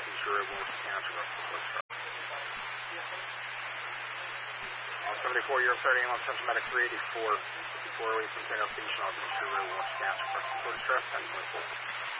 Southeast Road, Wilson Township, up to Fort Strong. 74, Europe 30, ambulance, Central Medic 384, 5408, San Antonio Station, Southeast Road, Wilson Township, up to Fort Strong, 1024.